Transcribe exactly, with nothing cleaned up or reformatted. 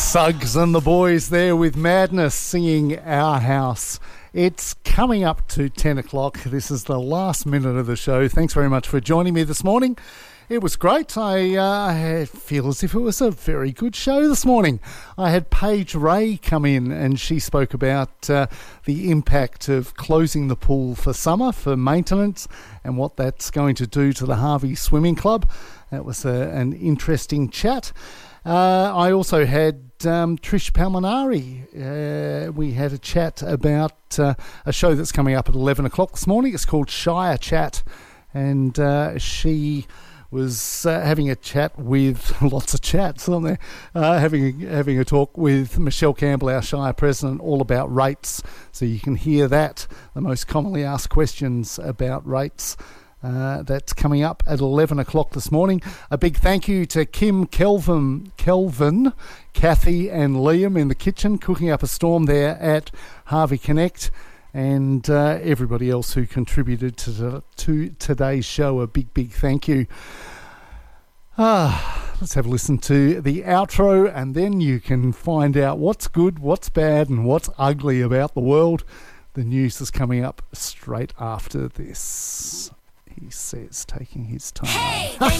Suggs and the boys there with Madness singing Our House. It's coming up to ten o'clock. This is the last minute of the show. Thanks very much for joining me this morning. It was great. I, uh, I feel as if it was a very good show this morning. I had Paige Ray come in and she spoke about uh, the impact of closing the pool for summer for maintenance and what that's going to do to the Harvey Swimming Club. That was a, an interesting chat. Uh, I also had um, Trish Palminari. Uh, we had a chat about uh, a show that's coming up at eleven o'clock this morning. It's called Shire Chat, and uh, she was uh, having a chat with lots of chats on there, uh, having having a talk with Michelle Campbell, our Shire President, all about rates. So you can hear that, the most commonly asked questions about rates. Uh, that's coming up at eleven o'clock this morning. A big thank you to Kim, Kelvin, Kelvin, Kathy and Liam in the kitchen, cooking up a storm there at Harvey Connect, and uh, everybody else who contributed to, the, to today's show. A big, big thank you. Ah, let's have a listen to the outro, and then you can find out what's good, what's bad, and what's ugly about the world. The news is coming up straight after this. He says, taking his time. Hey!